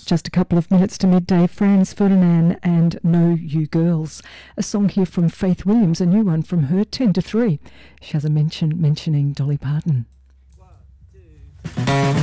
just a couple of minutes to midday. Franz Ferdinand and Know You Girls. A song here from Faith Williams, a new one from her, 10 to 3. She has a mentioning Dolly Parton.